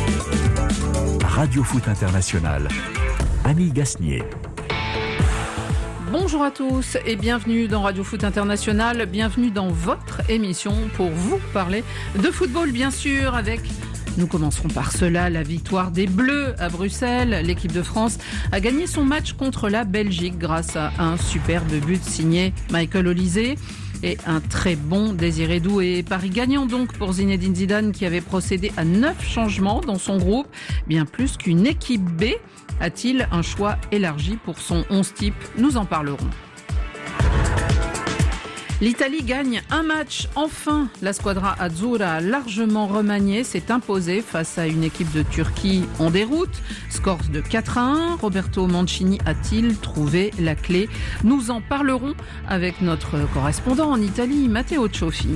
Radio Foot International. Annie Gasnier. Bonjour à tous et bienvenue dans Radio Foot International. Bienvenue dans votre émission pour vous parler de football, bien sûr, avec... Nous commencerons par cela, la victoire des Bleus à Bruxelles. L'équipe de France a gagné son match contre la Belgique grâce à un superbe but signé Michael Olise et un très bon Désiré Doué. Paris gagnant donc pour Zinedine Zidane qui avait procédé à 9 changements dans son groupe, bien plus qu'une équipe B. A-t-il un choix élargi pour son 11 type ? Nous en parlerons. L'Italie gagne un match. Enfin, la Squadra Azzurra, largement remaniée, s'est imposée face à une équipe de Turquie en déroute. Score de 4-1. Roberto Mancini a-t-il trouvé la clé ? Nous en parlerons avec notre correspondant en Italie, Matteo Cioffi.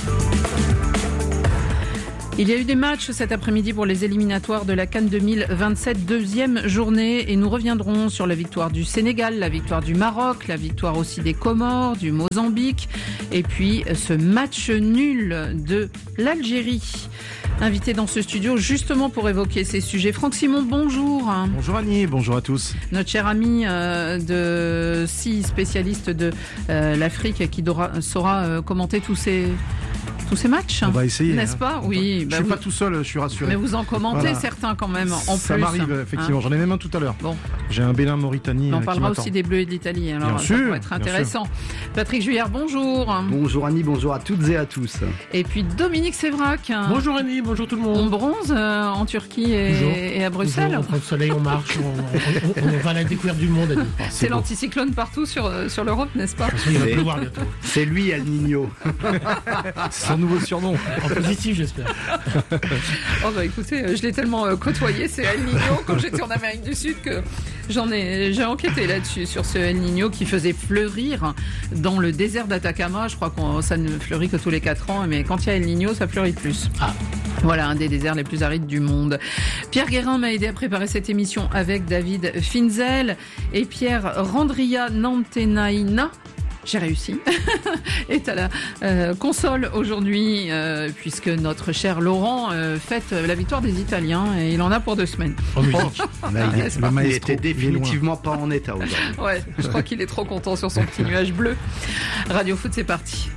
Il y a eu des matchs cet après-midi pour les éliminatoires de la CAN 2027, deuxième journée, et nous reviendrons sur la victoire du Sénégal, la victoire du Maroc, la victoire aussi des Comores, du Mozambique, et puis ce match nul de l'Algérie. Invité dans ce studio justement pour évoquer ces sujets. Franck Simon, bonjour. Bonjour Annie, bonjour à tous. Notre cher ami de 6 spécialistes de l'Afrique qui saura commenter tous ces matchs. On va essayer. N'est-ce pas ? Oui. Je suis pas tout seul, je suis rassuré. Mais vous en commentez certains quand même, en plus. Ça m'arrive, effectivement. J'en ai même un tout à l'heure. Bon. J'ai un Bénin-Mauritanie. On parlera aussi des Bleus et de l'Italie. Alors, bien ça sûr, va être intéressant. Patrick Juillard, bonjour. Bonjour Annie, bonjour à toutes et à tous. Et puis Dominique Sévrac. Bonjour Annie, bonjour tout le monde. On bronze en Turquie et à Bruxelles. Toujours, on prend le soleil, on marche, on va à la découverte du monde, Annie. C'est l'anticyclone partout sur l'Europe, n'est-ce pas ? Il va pleuvoir bientôt. C'est lui, El Niño. Son nouveau surnom. En positif, j'espère. Oh bah écoutez, je l'ai tellement côtoyé, c'est El Niño, quand j'étais en Amérique du Sud, que j'ai enquêté là-dessus, sur ce El Niño qui faisait fleurir dans le désert d'Atacama. Je crois que ça ne fleurit que tous les 4 ans, mais quand il y a El Niño, ça fleurit plus. Ah. Voilà, un des déserts les plus arides du monde. Pierre Guérin m'a aidé à préparer cette émission avec David Finzel et Pierre Randria Nantenaina. J'ai réussi. Est à la console aujourd'hui, puisque notre cher Laurent fête la victoire des Italiens et il en a pour 2 semaines. En musique. Il était définitivement pas en état aujourd'hui. Ouais, je crois qu'il est trop content sur son petit nuage bleu. Radio Foot, c'est parti.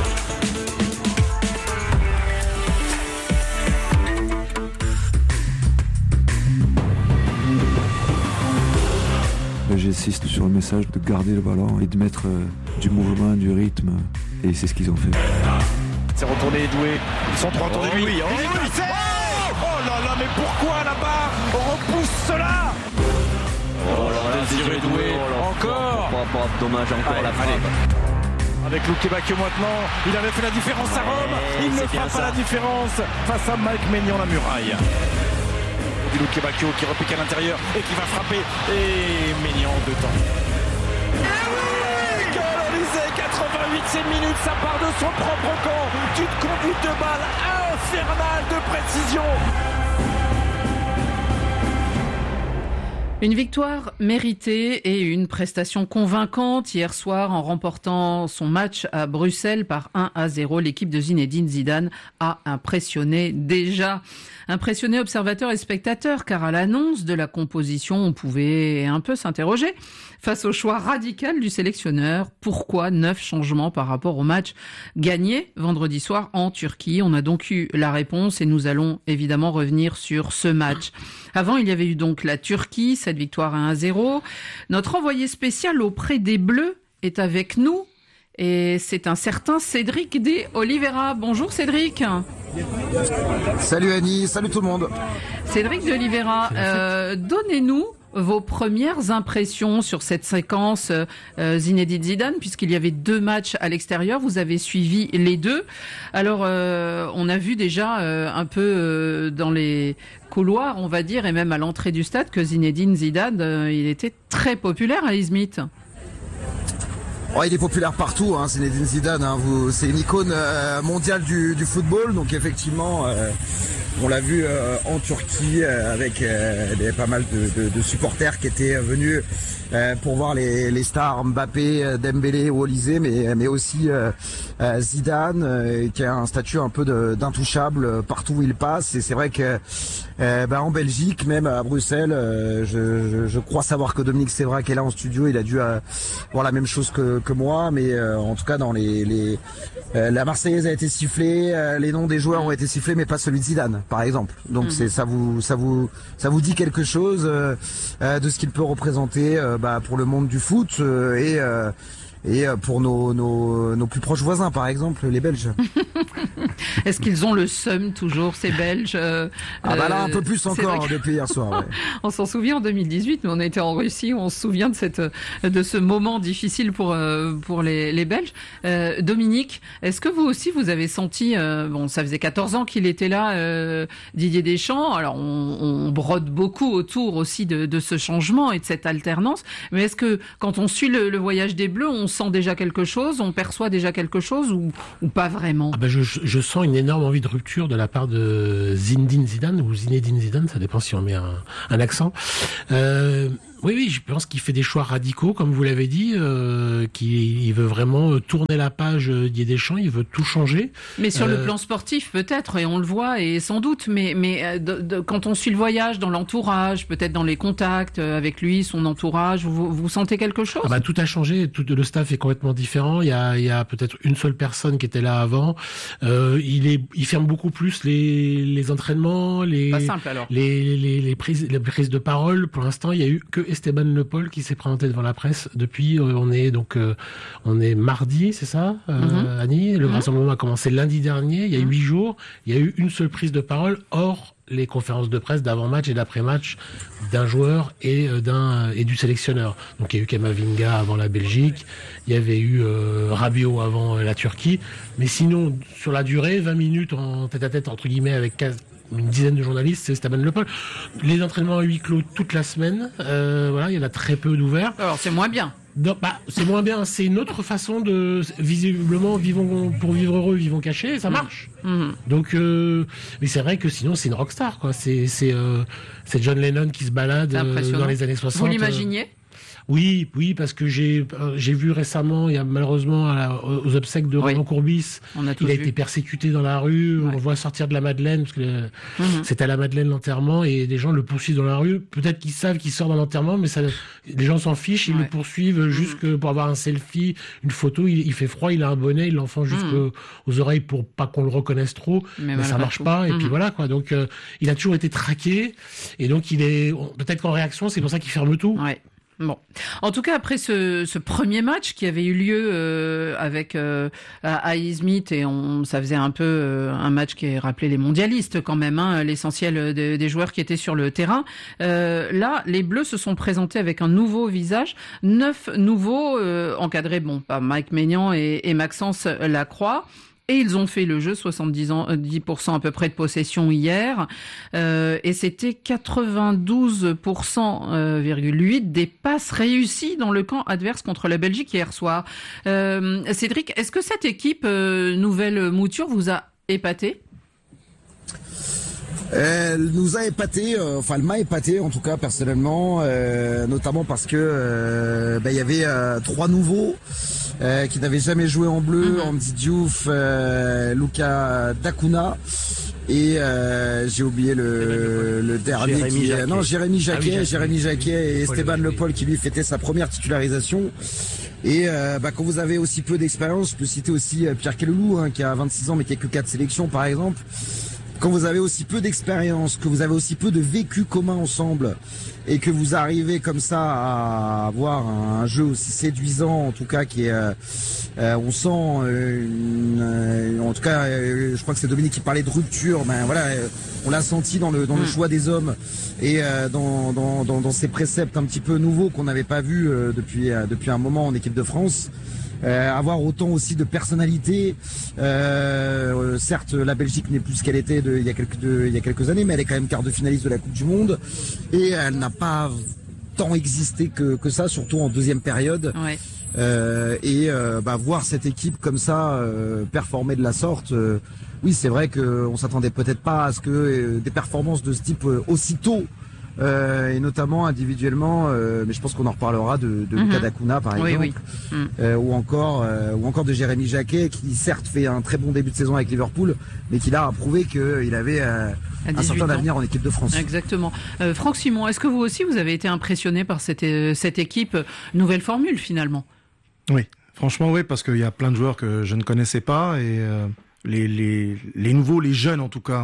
J'insiste sur le message de garder le ballon et de mettre du mouvement, du rythme, et c'est ce qu'ils ont fait. C'est retourné Doué, son 3 tours de lui. Oh là là, mais pourquoi là-bas on repousse cela? Oh là là, Désiré Doué, encore. Dommage, encore la frappe. Avec Luque Bacchio maintenant, il avait fait la différence à Rome, il ne fera pas la différence face à Mike Maignan, la muraille. Luque Bacchio qui repique à l'intérieur et qui va frapper, et Maignan de temps. Et oui, Olise, 88e minute, ça part de son propre camp, d'une conduite de balle infernale de précision. Une victoire méritée et une prestation convaincante hier soir en remportant son match à Bruxelles par 1-0. L'équipe de Zinedine Zidane a impressionné observateurs et spectateurs, car à l'annonce de la composition, on pouvait un peu s'interroger face au choix radical du sélectionneur. Pourquoi 9 changements par rapport au match gagné vendredi soir en Turquie? On a donc eu la réponse et nous allons évidemment revenir sur ce match. Avant, il y avait eu donc la Turquie, cette victoire à 1-0. Notre envoyé spécial auprès des Bleus est avec nous et c'est un certain Cédric de Oliveira. Bonjour Cédric. Salut Annie, salut tout le monde. Cédric de Oliveira, donnez-nous vos premières impressions sur cette séquence Zinedine Zidane, puisqu'il y avait 2 matchs à l'extérieur, vous avez suivi les 2. Alors, on a vu déjà un peu dans les couloirs, on va dire, et même à l'entrée du stade, que Zinedine Zidane, il était très populaire à Izmit. Oh, il est populaire partout, hein, Zinedine Zidane. C'est une icône mondiale du football, donc effectivement... On l'a vu en Turquie avec pas mal de supporters qui étaient venus pour voir les stars Mbappé, Dembélé ou Olise, mais aussi Zidane qui a un statut un peu d'intouchable partout où il passe. Et c'est vrai que en Belgique, même à Bruxelles, je crois savoir que Dominique Sévrac est là en studio. Il a dû voir la même chose que moi, mais en tout cas dans la Marseillaise a été sifflée, les noms des joueurs ont été sifflés, mais pas celui de Zidane, par exemple. Donc ça vous dit quelque chose de ce qu'il peut représenter pour le monde du foot et pour nos plus proches voisins, par exemple, les Belges. Est-ce qu'ils ont le seum toujours, ces Belges là, un peu plus encore depuis hier soir. Ouais. On s'en souvient en 2018, nous on était en Russie, on se souvient de ce moment difficile pour les Belges. Dominique, est-ce que vous aussi vous avez senti, ça faisait 14 ans qu'il était là, Didier Deschamps, alors on brode beaucoup autour aussi de ce changement et de cette alternance, mais est-ce que quand on suit le voyage des Bleus, on sent déjà quelque chose, on perçoit déjà quelque chose ou pas vraiment? Je sens une énorme envie de rupture de la part de Zinedine Zidane ou Zinedine Zidane, ça dépend si on met un accent. Oui, je pense qu'il fait des choix radicaux, comme vous l'avez dit, qu'il veut vraiment tourner la page Didier Deschamps, il veut tout changer. Mais sur le plan sportif, peut-être, et on le voit, et sans doute, mais quand on suit le voyage, dans l'entourage, peut-être dans les contacts avec lui, son entourage, vous sentez quelque chose? Tout a changé, tout le staff est complètement différent, il y a peut-être une seule personne qui était là avant, il ferme beaucoup plus les entraînements, Pas simple, alors. les prises de parole. Pour l'instant, il y a eu que Esteban Le Paul qui s'est présenté devant la presse depuis, on est mardi, c'est ça, Annie? Le rassemblement a commencé lundi dernier, il y a 8 jours, il y a eu une seule prise de parole, hors les conférences de presse d'avant-match et d'après-match d'un joueur et du sélectionneur. Donc il y a eu Kamavinga avant la Belgique, il y avait eu Rabiot avant la Turquie, mais sinon, sur la durée, 20 minutes en tête-à-tête, entre guillemets, avec une dizaine de journalistes, c'est Esteban Le Paul. Les entraînements à huis clos toute la semaine, il y en a très peu d'ouverts. Alors c'est moins bien. Non, c'est moins bien, c'est une autre façon de, visiblement, pour vivre heureux, vivons cachés, et ça marche. Donc, mais c'est vrai que sinon c'est une rockstar, quoi. C'est John Lennon qui se balade dans les années 60. Vous l'imaginiez? Oui, parce que j'ai vu récemment, il y a malheureusement aux obsèques de Roland Courbis, il a été persécuté dans la rue. On voit sortir de la Madeleine parce que c'est à la Madeleine l'enterrement et des gens le poursuivent dans la rue. Peut-être qu'ils savent qu'il sort dans l'enterrement, mais les gens s'en fichent, ils le poursuivent juste pour avoir un selfie, une photo. Il fait froid, il a un bonnet, il l'enfant jusqu'aux oreilles pour pas qu'on le reconnaisse trop, mais ça marche pas. Et puis voilà, quoi. Donc il a toujours été traqué et donc peut-être qu'en réaction, c'est pour ça qu'il ferme tout. Ouais. Bon, en tout cas après ce premier match qui avait eu lieu avec à Izmit et ça faisait un peu un match qui rappelait les mondialistes quand même, l'essentiel des joueurs qui étaient sur le terrain. Là, les Bleus se sont présentés avec un nouveau visage, 9 nouveaux encadrés par Mike Maignan et Maxence Lacroix. Et ils ont fait le jeu, 10% à peu près de possession hier, et c'était 92,8% des passes réussies dans le camp adverse contre la Belgique hier soir. Cédric, est-ce que cette équipe nouvelle mouture vous a épaté? Elle nous a épaté, elle m'a épaté en tout cas personnellement, notamment parce que il y avait 3 nouveaux qui n'avaient jamais joué en bleu, Andy Diouf, Luka Dacuna et j'ai oublié le dernier Jérémy Jacquet. Jérémy Jacquet et Esteban Le Paul qui lui fêtait sa première titularisation. Et quand vous avez aussi peu d'expérience, je peux citer aussi Pierre Kelloulou qui a 26 ans mais qui a que 4 sélections par exemple. Quand vous avez aussi peu d'expérience, que vous avez aussi peu de vécu commun ensemble et que vous arrivez comme ça à avoir un jeu aussi séduisant, en tout cas qui est, on sent, en tout cas, je crois que c'est Dominique qui parlait de rupture. On l'a senti dans le choix des hommes et dans ces préceptes un petit peu nouveaux qu'on n'avait pas vus depuis un moment en équipe de France. Avoir autant aussi de personnalité. Certes, la Belgique n'est plus ce qu'elle était il y a quelques années, mais elle est quand même quart de finaliste de la Coupe du Monde et elle n'a pas tant existé que ça, surtout en deuxième période. Ouais. Voir cette équipe comme ça performer de la sorte, oui, c'est vrai qu'on s'attendait peut-être pas à ce que des performances de ce type aussitôt. Et notamment individuellement, mais je pense qu'on en reparlera de Lucas Dacuna par exemple, ou encore de Jérémy Jacquet, qui certes fait un très bon début de saison avec Liverpool, mais qui là a prouvé qu'il avait un certain avenir en équipe de France. Exactement. Franck Simon, est-ce que vous aussi vous avez été impressionné par cette équipe nouvelle formule finalement? Oui, franchement oui, parce qu'il y a plein de joueurs que je ne connaissais pas et les nouveaux, les jeunes en tout cas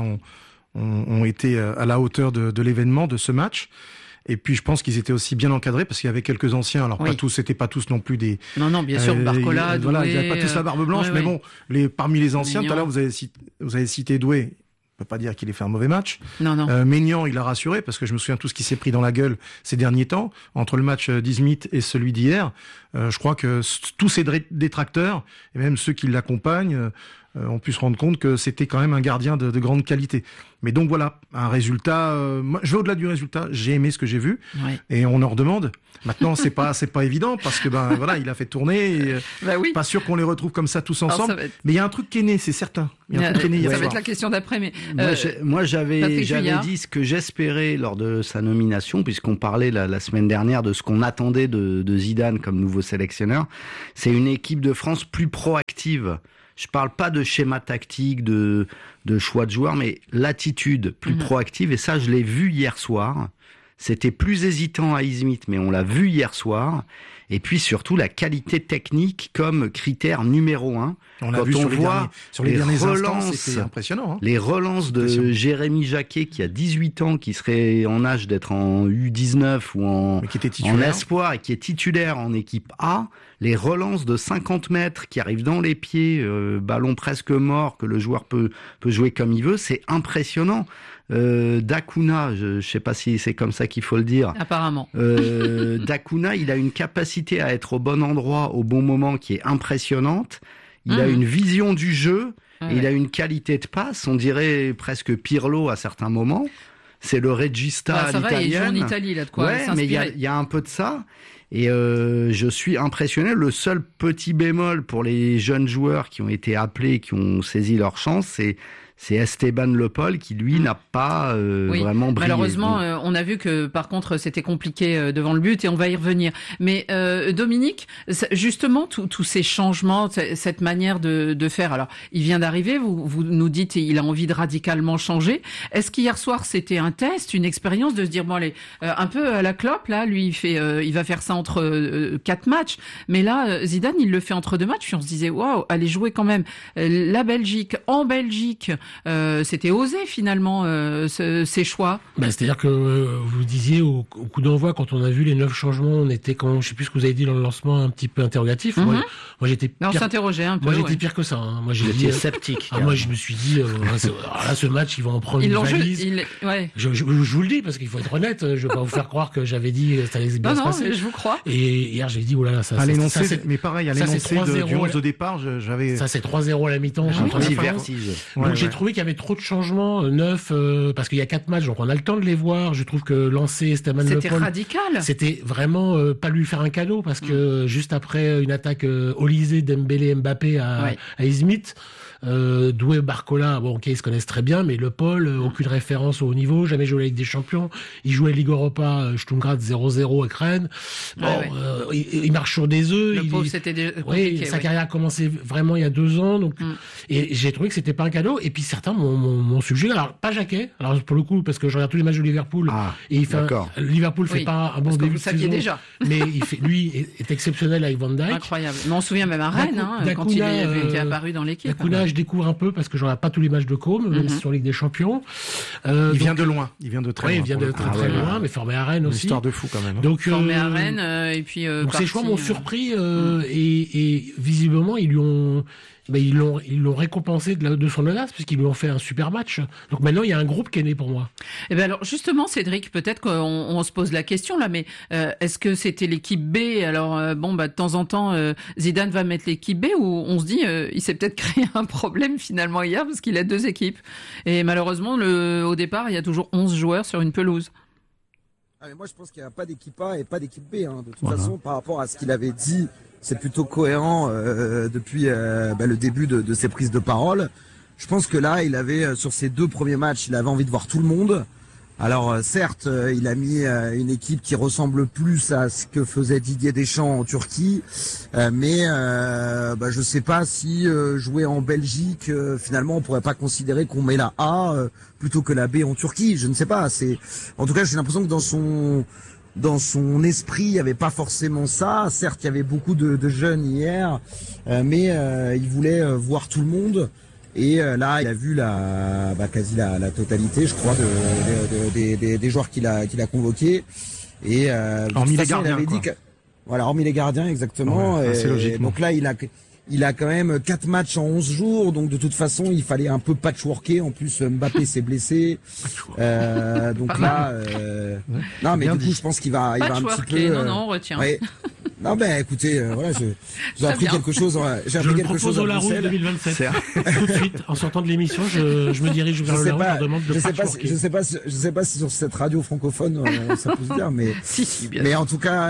ont été à la hauteur de l'événement, de ce match. Et puis je pense qu'ils étaient aussi bien encadrés parce qu'il y avait quelques anciens. Alors c'était pas tous non plus des. Non, bien sûr, Barcola, Doué. Voilà, ils n'avaient pas tous la barbe blanche, mais bon, parmi les anciens, tout à l'heure vous avez cité Doué. On peut pas dire qu'il ait fait un mauvais match. Non. Maignan, il a rassuré parce que je me souviens tout ce qui s'est pris dans la gueule ces derniers temps entre le match d'Izmit et celui d'hier. Je crois que tous ces détracteurs et même ceux qui l'accompagnent ont pu se rendre compte que c'était quand même un gardien de grande qualité. Mais donc voilà, un résultat. Moi, je vais au-delà du résultat. J'ai aimé ce que j'ai vu, et on en redemande. Maintenant, c'est pas évident parce que voilà, il a fait tourner. Et, pas sûr qu'on les retrouve comme ça tous ensemble. Mais il y a un truc qui est né, c'est certain. Il y a un truc qui est né. Ça va être la question d'après. Mais moi, j'avais dit ce que j'espérais lors de sa nomination, puisqu'on parlait la semaine dernière de ce qu'on attendait de Zidane comme nouveau sélectionneur. C'est une équipe de France plus proactive. Je parle pas de schéma tactique, de choix de joueurs, mais l'attitude plus proactive. Et ça, je l'ai vu hier soir. C'était plus hésitant à Izmit, mais on l'a vu hier soir. Et puis surtout la qualité technique comme critère numéro 1. Quand on voit sur les derniers instants, c'était impressionnant. Les relances de Jérémy Jacquet qui a 18 ans, qui serait en âge d'être en U19 ou en espoir et qui est titulaire en équipe A. Les relances de 50 mètres qui arrivent dans les pieds, ballon presque mort que le joueur peut jouer comme il veut, c'est impressionnant. Dacuna, je sais pas si c'est comme ça qu'il faut le dire. Apparemment. Dacuna, il a une capacité à être au bon endroit, au bon moment qui est impressionnante. Il a une vision du jeu, et il a une qualité de passe, on dirait presque Pirlo à certains moments. C'est le regista à l'italienne. Il joue en Italie, là, de quoi s'inspirer. Mais il y a un peu de ça. Et je suis impressionné. Le seul petit bémol pour les jeunes joueurs qui ont été appelés, qui ont saisi leur chance, c'est Esteban Le Pol qui, lui, n'a pas vraiment brillé. Malheureusement, on a vu que, par contre, c'était compliqué devant le but et on va y revenir. Mais Dominique, justement, tous ces changements, cette manière de faire, alors, il vient d'arriver, vous nous dites il a envie de radicalement changer. Est-ce qu'hier soir, c'était un test, une expérience de se dire, bon, allez, un peu à la clope, là, lui, il va faire ça entre 4 matchs. Mais là, Zidane, il le fait entre 2 matchs. Puis on se disait, waouh, allez jouer quand même la Belgique, en Belgique. C'était osé finalement ces choix. C'est-à-dire que vous disiez au coup d'envoi, quand on a vu les 9 changements, on était, quand je sais plus ce que vous avez dit dans le lancement, un petit peu interrogatif. Moi j'étais pire. On s'interrogeait un peu. Moi j'étais pire que ça. Moi j'étais sceptique. Moi je me suis dit, là ce match ils vont en prendre une valise. Je vous le dis parce qu'il faut être honnête. Je vais pas vous faire croire que j'avais dit ça allait bien se passer. Non, je vous crois. Et hier j'ai dit ça. À l'énoncé, mais pareil, à l'énoncé du 11 de départ, j'avais. Ça c'est 3-0 à la mi-temps. Donc j'ai trouvé qu'il y avait trop de changements neufs parce qu'il y a 4 matchs, donc on a le temps de les voir. Je trouve que lancer Esteban Le Pol, c'était radical. C'était vraiment pas lui faire un cadeau parce que juste après une attaque Olysée, Dembélé, Mbappé à Izmit. Doué, Barcola, bon ok, ils se connaissent très bien, mais Le Pol, aucune référence au haut niveau, jamais joué avec des champions. Il jouait Ligue Europa, Stuttgart 0-0 avec Rennes. Il marche sur des œufs. Le pauvre, c'était compliqué. Sa carrière a commencé vraiment il y a 2 ans, donc et j'ai trouvé que c'était pas un cadeau. Et puis certains m'ont suggéré, alors pas Jacquet, alors pour le coup parce que je regarde tous les matchs de Liverpool et il fait Liverpool fait pas un bon début de saison, déjà. Mais lui est exceptionnel avec Van Dijk. Incroyable. Mais on se souvient même à Rennes quand il était apparu dans l'équipe. Je découvre un peu parce que je regarde pas tous les matchs de Com, même si sur Ligue des Champions. Il vient de loin. Il vient de très loin. Il vient de très loin, mais formé à Rennes aussi. Une histoire de fou quand même. Donc formé à Rennes et puis. Donc ces choix m'ont surpris et visiblement ils l'ont récompensé de son audace puisqu'ils lui ont fait un super match. Donc maintenant il y a un groupe qui est né pour moi. Et ben alors justement Cédric, peut-être qu'on se pose la question là, mais est-ce que c'était l'équipe B? Alors de temps en temps Zidane va mettre l'équipe B ou on se dit il s'est peut-être créé un problème finalement hier parce qu'il a 2 équipes et malheureusement au départ il y a toujours 11 joueurs sur une pelouse. Mais moi je pense qu'il n'y a pas d'équipe A et pas d'équipe B. De toute façon, par rapport à ce qu'il avait dit c'est plutôt cohérent depuis le début de ses prises de parole. Je pense que là, il avait sur ses 2 premiers matchs, il avait envie de voir tout le monde. Alors certes, il a mis une équipe qui ressemble plus à ce que faisait Didier Deschamps en Turquie, mais je sais pas si jouer en Belgique, finalement, on pourrait pas considérer qu'on met la A plutôt que la B en Turquie. Je ne sais pas. En tout cas, j'ai l'impression que dans son esprit, il n'y avait pas forcément ça. Certes, il y avait beaucoup de jeunes hier, mais il voulait voir tout le monde. Et là, il a vu quasi la totalité, je crois, des joueurs qu'il a convoqués. Et hormis les gardiens, hormis les gardiens, exactement. Ouais, assez logiquement. Donc là, il a quand même 4 matchs en 11 jours, donc de toute façon, il fallait un peu patchworker. En plus, Mbappé s'est blessé. Donc là, non, mais du coup, je pense qu'il va un petit peu... Non, on retient. Ouais. Non, écoutez, j'ai appris quelque chose. J'ai appris quelque chose au Larousse 2027. Tout de suite, en sortant de l'émission, je me dirige vers le Larousse, je demande de patchworker. Je sais pas si sur cette radio francophone ça peut se dire, mais si, bien mais en tout cas,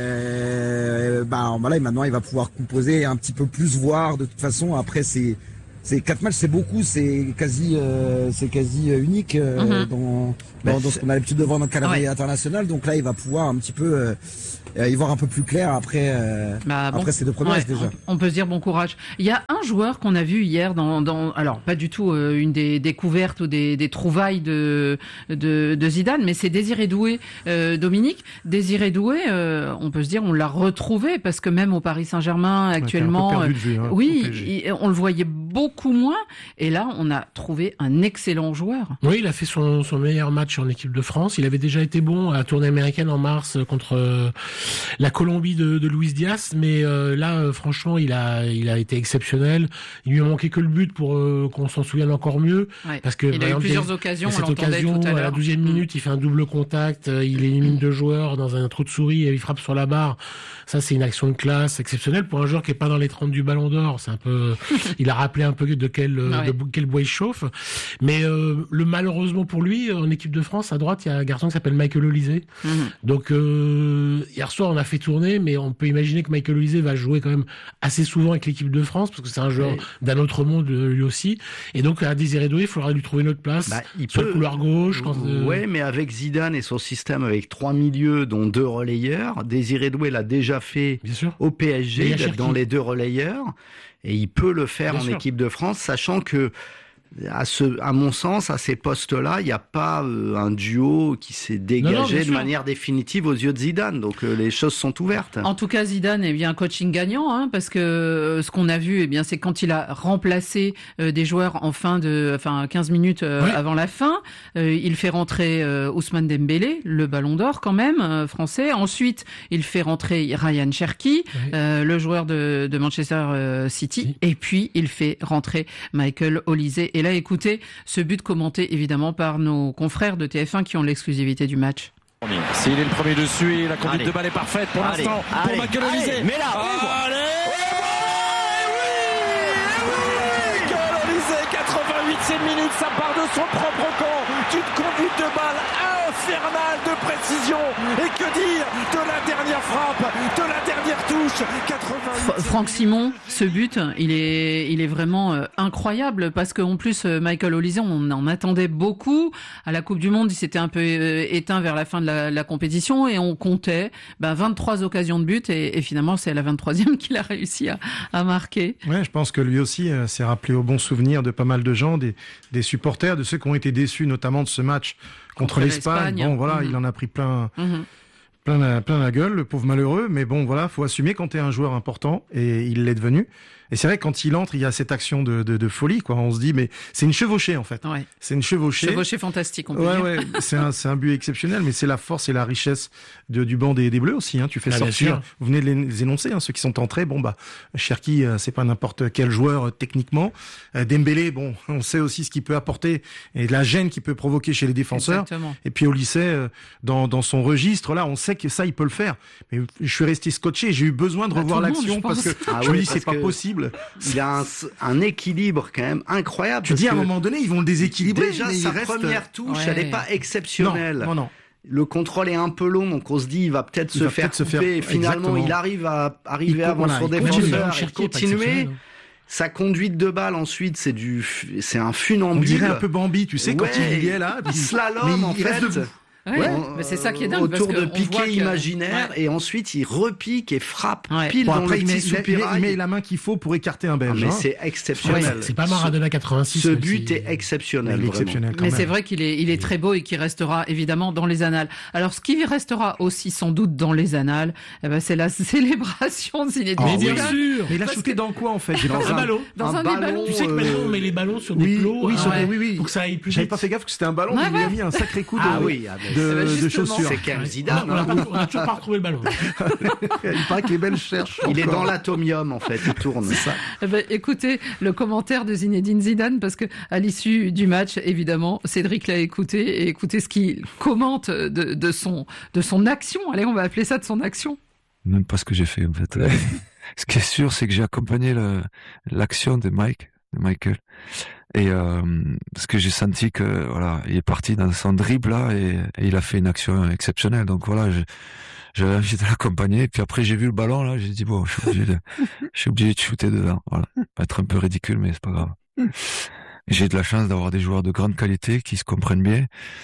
maintenant il va pouvoir composer un petit peu plus, voir de toute façon. Après, c'est 4 matchs, c'est beaucoup, c'est quasi unique dans ce qu'on a l'habitude de voir dans le calendrier international. Donc là, il va pouvoir un petit peu y voir un peu plus clair après ces 2 premiers matchs déjà. On peut se dire bon courage. Il y a un joueur qu'on a vu hier alors pas du tout une des découvertes ou des trouvailles de Zidane, mais c'est Désiré Doué, Dominique. Désiré Doué, on peut se dire on l'a retrouvé parce que même au Paris Saint-Germain actuellement, un peu perdu de vue, on le voyait beaucoup moins. Et là, on a trouvé un excellent joueur. Oui, il a fait son meilleur match en équipe de France. Il avait déjà été bon à la tournée américaine en mars contre la Colombie de Luis Diaz, mais là, franchement, il a été exceptionnel. Il lui a manqué que le but pour qu'on s'en souvienne encore mieux. Ouais. Parce que il a eu plusieurs occasions. Cette occasion, à la 12e minute, il fait un double contact, il élimine 2 joueurs dans un trou de souris et il frappe sur la barre. Ça, c'est une action de classe exceptionnelle pour un joueur qui est pas dans les 30 du Ballon d'Or. C'est un peu, il a rappelé un peu de quel bois il chauffe. Mais malheureusement pour lui, en équipe de France, à droite, il y a un garçon qui s'appelle Michael Olise. Donc hier soir, on a fait tourner, mais on peut imaginer que Michael Olise va jouer quand même assez souvent avec l'équipe de France parce que c'est un joueur d'un autre monde lui aussi. Et donc à Désiré Doué, il faudra lui trouver une autre place. Sur le couloir gauche. Ouais, mais avec Zidane et son système avec 3 milieux dont 2 relayeurs, Désiré Doué l'a déjà fait au PSG, dans les 2 relayeurs, et il peut le faire en équipe de France, sachant que à mon sens, à ces postes-là, il n'y a pas un duo qui s'est dégagé de manière définitive aux yeux de Zidane. Donc les choses sont ouvertes. En tout cas, Zidane est bien un coaching gagnant, parce que ce qu'on a vu, c'est quand il a remplacé des joueurs en 15 minutes avant la fin, il fait rentrer Ousmane Dembélé, le Ballon d'Or quand même français. Ensuite, il fait rentrer Ryan Cherki, le joueur de Manchester City, et puis il fait rentrer Michael Olise. Et là, écoutez, ce but commenté évidemment par nos confrères de TF1 qui ont l'exclusivité du match. S'il est le premier dessus et la conduite de balle est parfaite pour l'instant pour Michael Olise. Mais là, Michael Olise, 88e minute, ça part de son propre camp, d'une conduite de balle infernale de précision. Et que dire de la dernière frappe, de la dernière touche. 88. Franck Simon, ce but, il est vraiment incroyable parce qu'en plus Michael Olise, on en attendait beaucoup. À la Coupe du Monde, il s'était un peu éteint vers la fin de la compétition et on comptait 23 occasions de but et finalement c'est à la 23e qu'il a réussi à marquer. Ouais, je pense que lui aussi s'est rappelé au bon souvenir de pas mal de gens, des supporters, de ceux qui ont été déçus notamment de ce match contre l'Espagne. Bon voilà, il en a pris plein la gueule, le pauvre malheureux, mais bon voilà, faut assumer quand t'es un joueur important et il l'est devenu. Et c'est vrai que quand il entre, il y a cette action de folie, quoi. On se dit, mais c'est une chevauchée en fait. Ouais. C'est une chevauchée. Chevauchée fantastique, on peut dire. Ouais, c'est un but exceptionnel, mais c'est la force et la richesse du banc des Bleus aussi. Tu fais sortir. Vous venez de les énoncer, ceux qui sont entrés. Bon Cherki, c'est pas n'importe quel joueur techniquement. Dembélé, on sait aussi ce qu'il peut apporter et la gêne qu'il peut provoquer chez les défenseurs. Exactement. Et puis Olise, dans son registre, là, on sait que ça, il peut le faire. Mais je suis resté scotché. J'ai eu besoin de revoir l'action parce que je me dis c'est pas possible. Il a un équilibre quand même incroyable. Tu dis à un moment donné, ils vont le déséquilibrer. Déjà, sa première touche, elle n'est pas exceptionnelle. Non. le contrôle est un peu long, donc on se dit il va peut-être se faire couper. Et finalement, il arrive à arriver avant son défenseur et continuer. Sa conduite de balle ensuite, c'est un funambule. On dirait un peu Bambi, tu sais, quand il y est là. Il slalom en fait. Mais c'est ça qui est dingue. Autour de piquets imaginaires, et ensuite il repique et frappe pile dans le petit soupirail. Il met la main qu'il faut pour écarter un Belge. Mais c'est exceptionnel. C'est pas Maradona 86. Ce but est exceptionnel. Mais c'est vrai qu'il est très beau et qu'il restera évidemment dans les annales. Alors ce qui restera aussi sans doute dans les annales, c'est la célébration de Zinedine Zidane. Mais bien sûr. Mais il a shooté dans quoi en fait? Dans un ballon. Dans un ballon. Tu sais que maintenant on met les ballons sur des plots. Oui. Pour que ça aille plus vite. J'avais pas fait gaffe que c'était un ballon, mais il a mis un sacré coup de chaussure. C'est quand même Zidane. On a toujours pas retrouvé le ballon. Il paraît que les Belges cherchent. Il est dans l'atomium en fait, il tourne. Ça. Écoutez le commentaire de Zinedine Zidane, parce que à l'issue du match, évidemment, Cédric l'a écouté, et écoutez ce qu'il commente de son action. Allez, on va appeler ça de son action. Même pas ce que j'ai fait en fait. Ce qui est sûr, c'est que j'ai accompagné l'action de Michael. Et parce que j'ai senti que voilà, il est parti dans son dribble là et il a fait une action exceptionnelle. Donc voilà, j'avais envie de l'accompagner. Et puis après j'ai vu le ballon là, j'ai dit bon, je suis obligé de shooter dedans. Voilà, ça va être un peu ridicule, mais c'est pas grave. Et j'ai de la chance d'avoir des joueurs de grande qualité qui se comprennent bien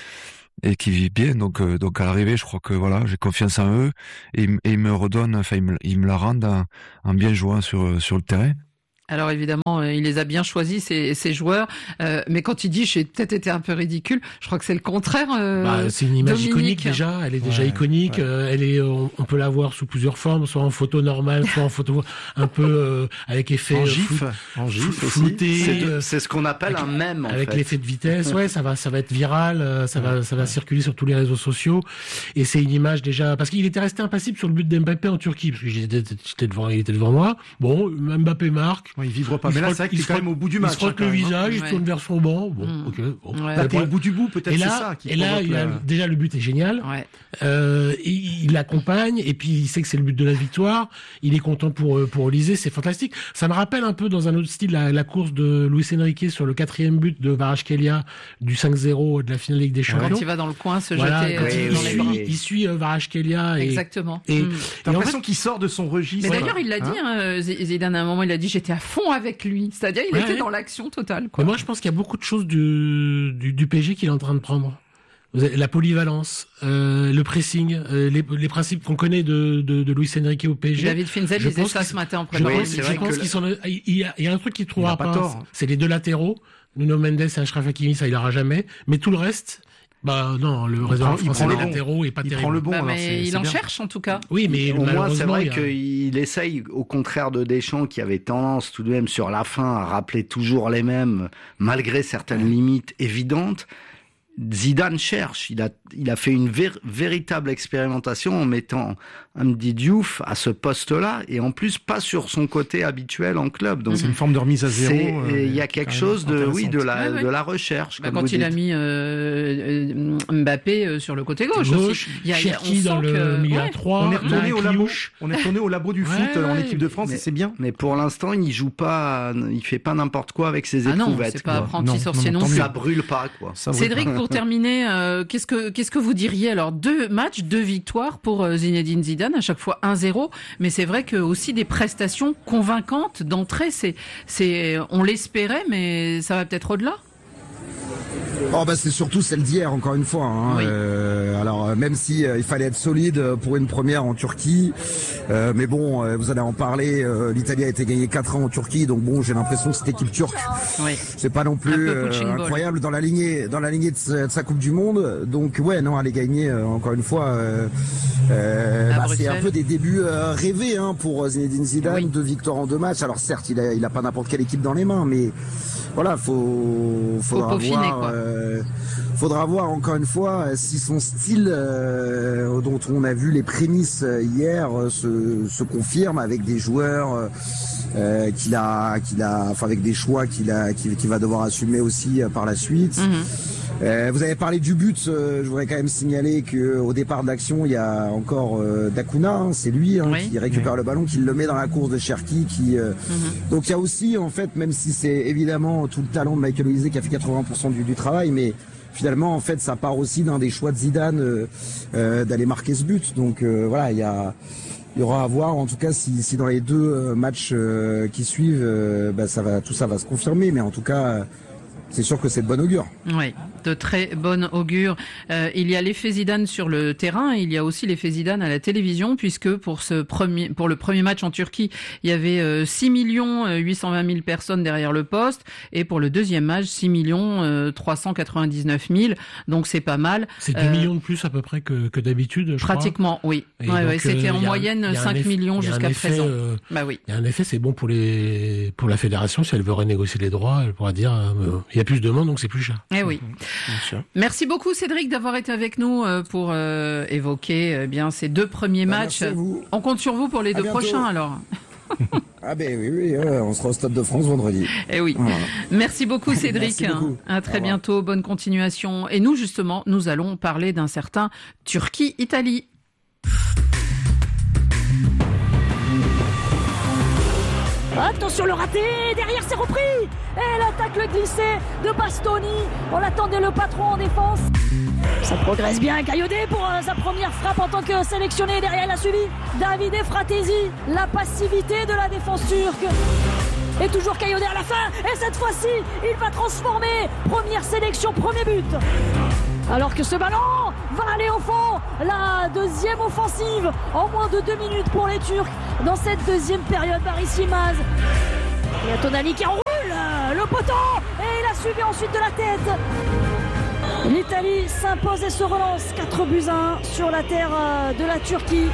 et qui vivent bien. Donc à l'arrivée, je crois que voilà, j'ai confiance en eux et ils me redonnent, enfin ils me la rendent en bien jouant sur le terrain. Alors évidemment, il les a bien choisis, ces joueurs. Mais quand il dit j'ai peut-être été un peu ridicule, je crois que c'est le contraire. C'est une image Dominique. iconique déjà. Elle est déjà iconique. Elle est, on peut la voir sous plusieurs formes, soit en photo normale, soit en photo un peu avec effet en gif flouté. C'est ce qu'on appelle un mème. Avec l'effet de vitesse, ça va être viral. Ça va circuler sur tous les réseaux sociaux. Et c'est une image déjà parce qu'il était resté impassible sur le but d'Mbappé en Turquie, parce que il était devant moi. Bon, Mbappé marque. Il vibre pas. Mais là, c'est vrai qu'il est quand même au bout du match. Il se frotte le visage, il tourne vers son banc. Bon, ok. Là, t'es au bout du bout, peut-être c'est ça. Et là, déjà, le but est génial. Il l'accompagne, et puis il sait que c'est le but de la victoire. Il est content pour Olysée, c'est fantastique. Ça me rappelle un peu, dans un autre style, la course de Luis Enrique sur le 4e but de Kvaratskhelia du 5-0 de la finale Ligue des Champions. Quand il va dans le coin se jeter dans les bras. Il suit Kvaratskhelia. Exactement. Et t'as l'impression qu'il sort de son registre. Mais d'ailleurs, il l'a dit, Zidane, à un moment, il a dit j'étais à fond avec lui. C'est-à-dire, il était dans l'action totale. Mais moi, je pense qu'il y a beaucoup de choses du PSG qu'il est en train de prendre. La polyvalence, le pressing, les principes qu'on connaît de Luis Enrique au PSG. David Finzel disait ça ce matin en préparation. Je pense qu'ils sont. Il y a un truc qu'il trouvera pas. C'est les deux latéraux. Nuno Mendes et Achraf Hakimi, ça il aura jamais. Mais tout le reste. Non, le réservoir français des latéraux est pas terrible. Il prend le bon. Mais il en cherche en tout cas. Oui, mais au moins c'est vrai qu'il essaye, au contraire de Deschamps, qui avait tendance tout de même sur la fin à rappeler toujours les mêmes, malgré certaines limites évidentes. Zidane cherche. Il a fait une véritable expérimentation en mettant Hamdi Diouf à ce poste-là, et en plus pas sur son côté habituel en club. Donc c'est une forme de remise à zéro. Il y a quelque chose de la recherche. Quand il a mis Mbappé sur le côté gauche aussi. Cherki dans le milieu à 3. On est retourné au labo du foot en équipe de France, et c'est bien. Mais pour l'instant, il joue pas, il fait pas n'importe quoi avec ses éprouvettes. Non, c'est pas apprenti sorcier non plus. Ça brûle pas, quoi. Cédric, pour terminer, qu'est-ce que vous diriez alors? 2 matchs, 2 victoires pour Zinedine Zidane, à chaque fois 1-0, mais c'est vrai que aussi des prestations convaincantes d'entrée. On l'espérait, mais ça va peut-être au-delà. C'est surtout celle d'hier, encore une fois. Oui. Alors même si il fallait être solide pour une première en Turquie, mais bon, vous allez en parler. L'Italie a été gagnée 4-1 en Turquie, donc bon, j'ai l'impression que cette équipe turque, c'est pas non plus incroyable dans la lignée de sa Coupe du Monde. Donc elle est gagnée encore une fois. C'est un peu des débuts rêvés pour Zinedine Zidane. Oui. 2 victoires en 2 matchs. Alors certes, il a pas n'importe quelle équipe dans les mains, mais voilà, faudra voir encore une fois si son style dont on a vu les prémices hier se confirme avec des joueurs avec des choix qu'il va devoir assumer aussi par la suite. Vous avez parlé du but, je voudrais quand même signaler que au départ de l'action, il y a encore Dakuna, c'est lui qui récupère le ballon, qui le met dans la course de Cherki, donc il y a aussi, en fait, même si c'est évidemment tout le talent de Michael Olysée qui a fait 80% du travail, mais finalement, en fait, ça part aussi d'un des choix de Zidane d'aller marquer ce but. Donc voilà, il y aura à voir, en tout cas, si dans les 2 matchs qui suivent, tout ça va se confirmer. Mais en tout cas, c'est sûr que c'est de bon augure. Oui, de très bon augure. Il y a l'effet Zidane sur le terrain, il y a aussi l'effet Zidane à la télévision, puisque pour le premier match en Turquie, il y avait 6 820 000 personnes derrière le poste, et pour le deuxième match, 6 399 000. Donc c'est pas mal. C'est 2 millions de plus à peu près que d'habitude, je pratiquement, crois. Oui. C'était en moyenne 5 millions jusqu'à présent. Il y a un effet, c'est bon pour la fédération. Si elle veut renégocier les droits, elle pourra dire il y a plus de monde, donc c'est plus cher. Eh oui. Merci beaucoup Cédric d'avoir été avec nous pour évoquer bien ces 2 premiers matchs. On compte sur vous pour les 2 prochains alors. Ah ben oui, on sera au Stade de France vendredi. Eh oui. Voilà. Merci beaucoup Cédric. Merci beaucoup. À très bientôt, bonne continuation. Et nous justement, nous allons parler d'un certain Turquie-Italie. Attention le raté, derrière c'est repris. Et l'attaque le glissé de Bastoni. On attendait le patron en défense. Ça progresse bien, Kayode pour sa première frappe en tant que sélectionné. Derrière il a suivi Davide Fratesi. La passivité de la défense turque. Et toujours Kayode à la fin. Et cette fois-ci, il va transformer. Première sélection, premier but. Alors que ce ballon va aller au fond. La deuxième offensive en moins de 2 minutes pour les Turcs. Dans cette deuxième période, Barış Yılmaz. Il y a Tonali qui enroule le poteau. Et il a suivi ensuite de la tête. L'Italie s'impose et se relance 4-1 sur la terre de la Turquie.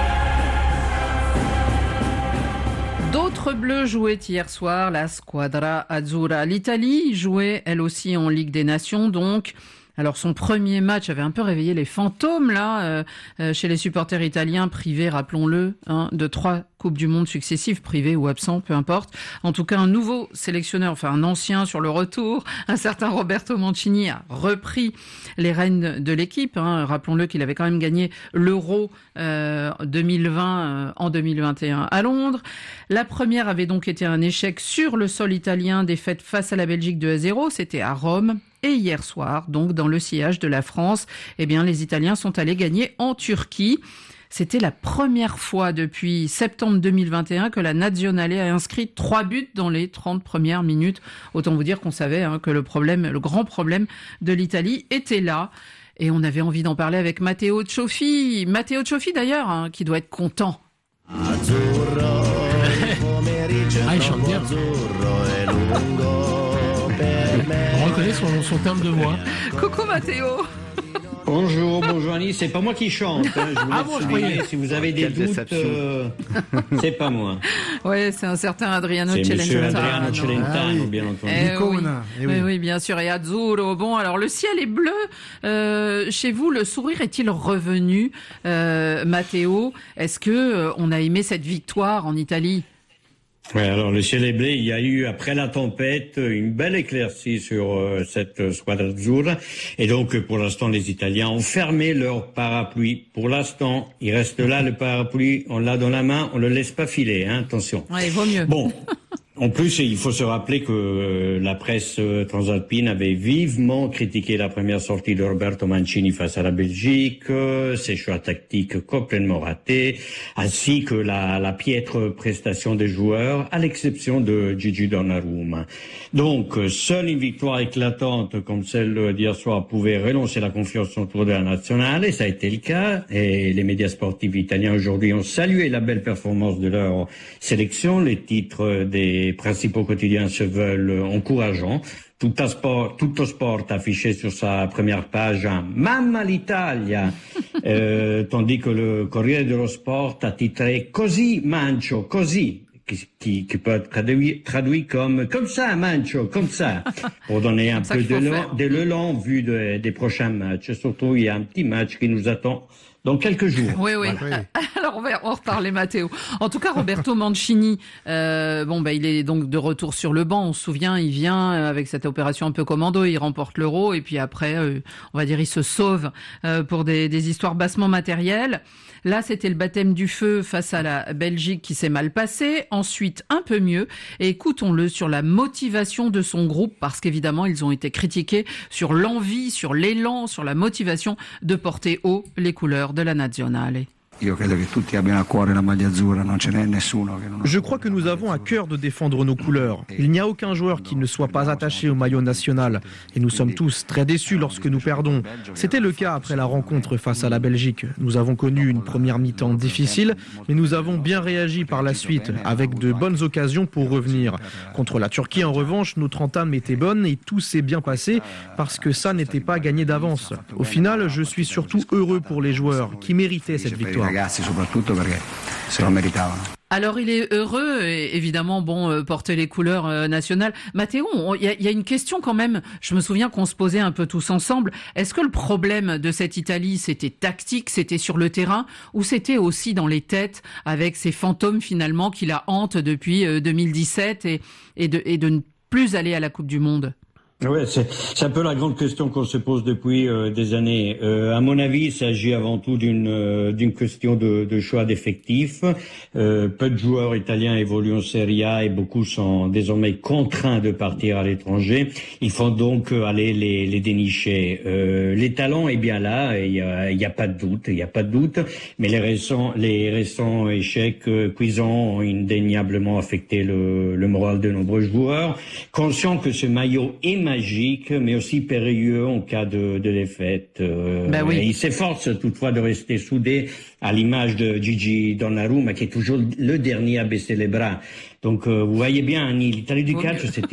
D'autres bleus jouaient hier soir, la Squadra Azzurra. L'Italie jouait elle aussi en Ligue des Nations donc. Alors son premier match avait un peu réveillé les fantômes là chez les supporters italiens privés, rappelons-le, de 3 Coupes du Monde successives, privés ou absents, peu importe. En tout cas, un nouveau sélectionneur, enfin un ancien sur le retour, un certain Roberto Mancini a repris les rênes de l'équipe. Rappelons-le qu'il avait quand même gagné l'Euro 2020 en 2021 à Londres. La première avait donc été un échec sur le sol italien, défaite face à la Belgique 2-0, c'était à Rome. Et hier soir, donc dans le sillage de la France, les Italiens sont allés gagner en Turquie. C'était la première fois depuis septembre 2021 que la Nazionale a inscrit 3 buts dans les 30 premières minutes. Autant vous dire qu'on savait que le grand problème de l'Italie était là. Et on avait envie d'en parler avec Matteo Cioffi. Matteo Cioffi d'ailleurs, qui doit être content. Il chante bien. On reconnaît son terme de voix. Coucou Matteo. Bonjour Annie, c'est pas moi qui chante. Je voulais si vous avez des doutes, c'est pas moi. Oui, c'est un certain Adriano Celentano. C'est monsieur Adriano Celentano, bien entendu. Oui, bien sûr. Et Azzurro. Bon, alors le ciel est bleu. Chez vous, le sourire est-il revenu, Matteo? Est-ce que on a aimé cette victoire en Italie? Oui, alors le ciel est bleu. Il y a eu, après la tempête, une belle éclaircie sur cette Squadra Azzurra. Et donc, pour l'instant, les Italiens ont fermé leur parapluie. Pour l'instant, il reste là, le parapluie, on l'a dans la main, on le laisse pas filer, attention. Ouais, il vaut mieux. Bon. En plus, il faut se rappeler que la presse transalpine avait vivement critiqué la première sortie de Roberto Mancini face à la Belgique, ses choix tactiques complètement ratés, ainsi que la piètre prestation des joueurs, à l'exception de Gigi Donnarumma. Donc, seule une victoire éclatante comme celle d'hier soir pouvait relancer la confiance autour de la nationale, et ça a été le cas. Et les médias sportifs italiens aujourd'hui ont salué la belle performance de leur sélection. Les titres des principaux quotidiens se veulent encourageants. Tutto Sport affiché sur sa première page Mamma l'Italia, tandis que le Corriere dello Sport a titré Così Mancio, così, qui peut être traduit comme ça Mancio, comme ça, pour donner un peu de l'élan vu des prochains matchs. Surtout, il y a un petit match qui nous attend dans quelques jours. Oui. Alors on va en reparler, Matteo. En tout cas, Roberto Mancini, il est donc de retour sur le banc. On se souvient, il vient avec cette opération un peu commando, il remporte l'Euro et puis après, on va dire, il se sauve pour des histoires bassement matérielles. Là, c'était le baptême du feu face à la Belgique qui s'est mal passé. Ensuite, un peu mieux. Et écoutons-le sur la motivation de son groupe, parce qu'évidemment, ils ont été critiqués sur l'envie, sur l'élan, sur la motivation de porter haut les couleurs de la Nazionale. Je crois que nous avons à cœur de défendre nos couleurs. Il n'y a aucun joueur qui ne soit pas attaché au maillot national. Et nous sommes tous très déçus lorsque nous perdons. C'était le cas après la rencontre face à la Belgique. Nous avons connu une première mi-temps difficile, mais nous avons bien réagi par la suite, avec de bonnes occasions pour revenir. Contre la Turquie, en revanche, notre entame était bonne et tout s'est bien passé parce que ça n'était pas gagné d'avance. Au final, je suis surtout heureux pour les joueurs qui méritaient cette victoire. Alors il est heureux, et évidemment, porter les couleurs nationales. Matteo, il y a une question quand même, je me souviens qu'on se posait un peu tous ensemble. Est-ce que le problème de cette Italie, c'était tactique, c'était sur le terrain, ou c'était aussi dans les têtes, avec ces fantômes finalement qui la hantent depuis 2017 et de ne plus aller à la Coupe du Monde ? Ouais, c'est un peu la grande question qu'on se pose depuis des années. À mon avis, il s'agit avant tout d'une question de choix d'effectifs. Peu de joueurs italiens évoluent en Serie A et beaucoup sont désormais contraints de partir à l'étranger. Il faut donc aller les dénicher. Les talents, bien là, il y a pas de doute, mais les récents échecs cuisants ont indéniablement affecté le moral de nombreux joueurs, conscients que ce maillot est magique, mais aussi périlleux en cas de défaite. Et il s'efforce toutefois de rester soudé, à l'image de Gigi Donnarumma, qui est toujours le dernier à baisser les bras. Donc, vous voyez bien, l'Italie du calcio, c'est